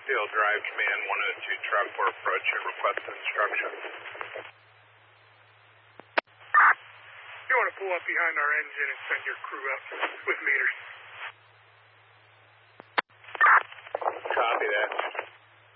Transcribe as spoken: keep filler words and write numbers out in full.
Steel Drive, Command one oh two truck for approach and request instructions. You want to pull up behind our engine and send your crew up with meters.